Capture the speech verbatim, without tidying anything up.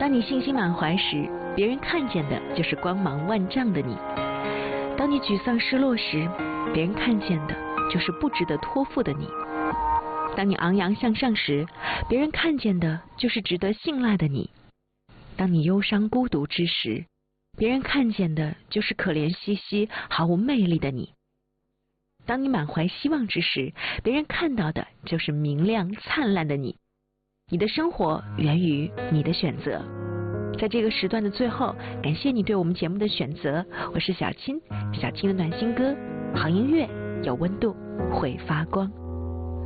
当你信心满怀时，别人看见的就是光芒万丈的你；当你沮丧失落时，别人看见的就是不值得托付的你；当你昂扬向上时，别人看见的就是值得信赖的你；当你忧伤孤独之时，别人看见的就是可怜兮兮、毫无魅力的你；当你满怀希望之时，别人看到的就是明亮灿烂的你。你的生活源于你的选择。在这个时段的最后，感谢你对我们节目的选择，我是小青，小青的暖心歌，好音乐有温度，会发光。